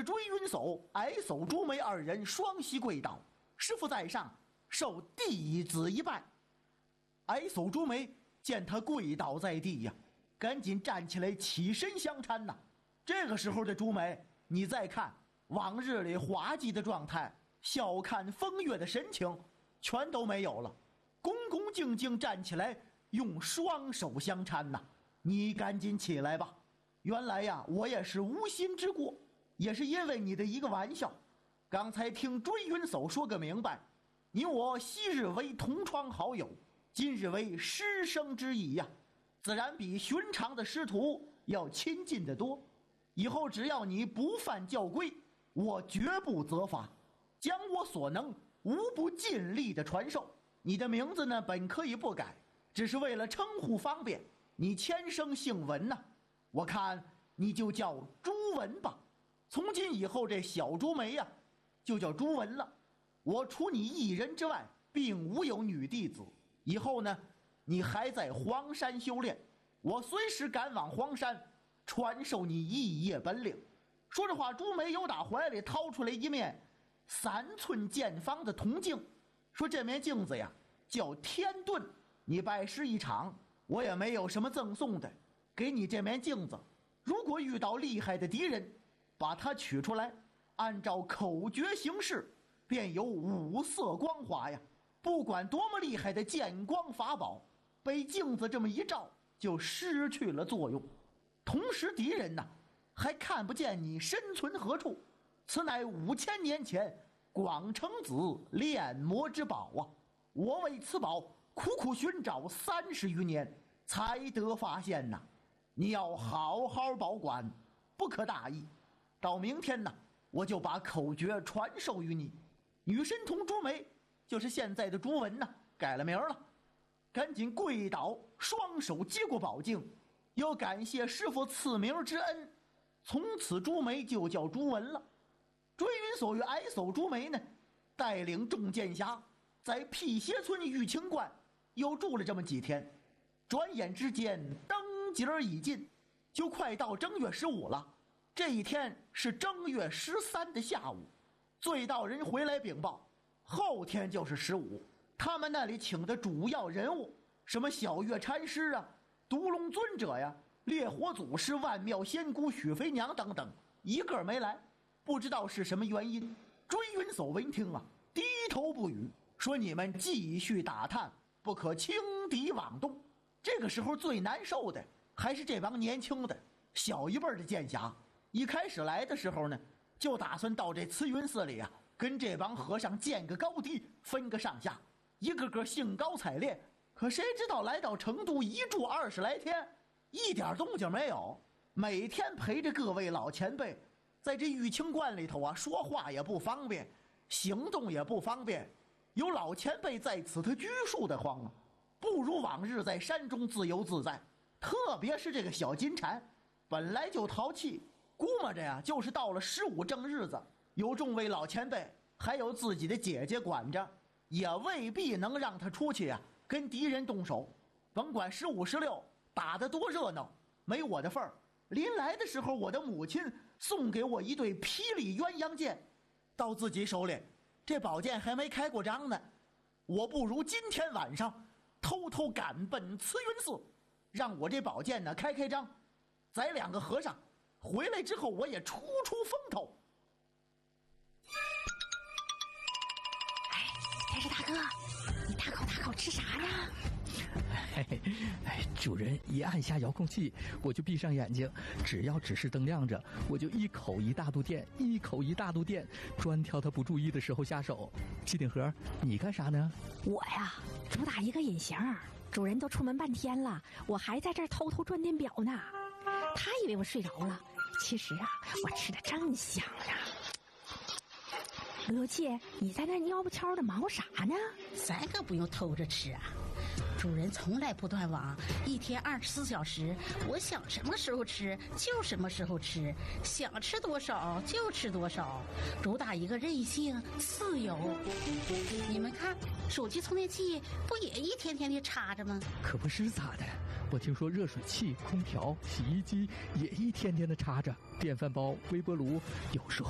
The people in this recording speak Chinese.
是追云叟、矮叟朱梅二人双膝跪倒，师父在上，受弟子一拜。矮叟朱梅见他跪倒在地呀，赶紧站起来起身相搀呐。这个时候的朱梅，你再看往日里滑稽的状态，笑看风月的神情，全都没有了，恭恭敬敬站起来，用双手相搀呐。你赶紧起来吧，原来呀，我也是无心之过，也是因为你的一个玩笑。刚才听追云叟说个明白，你我昔日为同窗好友，今日为师生之谊呀，自然比寻常的师徒要亲近得多。以后只要你不犯教规，我绝不责罚，将我所能无不尽力的传授。你的名字呢，本可以不改，只是为了称呼方便，你前生姓文呐，我看你就叫朱文吧。从今以后，这小朱梅呀，就叫朱文了。我除你一人之外，并无有女弟子。以后呢，你还在黄山修炼，我随时赶往黄山，传授你一业本领。说着话，朱梅又打怀里掏出来一面3寸见方的铜镜，说这面镜子呀，叫天遁。你拜师一场，我也没有什么赠送的，给你这面镜子，如果遇到厉害的敌人，把它取出来，按照口诀行事，便有5色光华呀。不管多么厉害的见光法宝，被镜子这么一照，就失去了作用。同时敌人呐，还看不见你身存何处。此乃5000年前广成子炼魔之宝啊！我为此宝苦苦寻找30余年，才得发现呐。你要好好保管，不可大意。到明天呢，我就把口诀传授于你。女神童朱梅，就是现在的朱文呐，改了名了。赶紧跪倒，双手接过宝镜，要感谢师父赐名之恩。从此朱梅就叫朱文了。追云叟与矮叟朱梅呢，带领众剑侠在辟邪村玉清观又住了这么几天。转眼之间灯节已尽，就快到正月15了。这一天是正月13的下午，醉道人回来禀报，后天就是15。他们那里请的主要人物，什么小月禅师啊、独龙尊者呀、烈火祖师、万妙仙姑许飞娘等等，一个没来，不知道是什么原因。追云叟闻听啊，低头不语，说你们继续打探，不可轻敌妄动。这个时候最难受的还是这帮年轻的小一辈的剑侠。一开始来的时候呢，就打算到这慈云寺里啊，跟这帮和尚见个高低，分个上下，一个个兴高采烈。可谁知道来到成都一住20来天，一点动静没有。每天陪着各位老前辈在这玉清观里头啊，说话也不方便，行动也不方便。有老前辈在此，他拘束得慌啊，不如往日在山中自由自在。特别是这个小金蝉，本来就淘气，估摸着呀，就是到了15正日子，有众位老前辈还有自己的姐姐管着，也未必能让他出去啊，跟敌人动手。甭管15、16打得多热闹，没我的份儿。临来的时候，我的母亲送给我一对霹雳鸳鸯剑，到自己手里，这宝剑还没开过张呢。我不如今天晚上偷偷赶奔慈云寺，让我这宝剑呢开张，宰2个和尚，回来之后我也出风头。 哎，天师大哥，你大口吃啥呢？ 主人一按下遥控器，我就闭上眼睛，只要指示灯亮着，我就一口一大肚电，一口一大肚电，专挑他不注意的时候下手。七顶盒，你干啥呢？ 我呀，主打一个隐形，主人都出门半天了，我还在这儿偷偷转电表呢。他以为我睡着了，其实啊，我吃的正香呢。罗切，你在那蔫不悄的忙啥呢？ 咱可不用偷着吃啊，主人从来不断网，一天24小时，我想什么时候吃就什么时候吃，想吃多少就吃多少，主打一个任性自由。你们看，手机充电器不也一天天的插着吗？ 可不是咋的，我听说热水器、空调、洗衣机也一天天的插着，电饭煲、微波炉有时候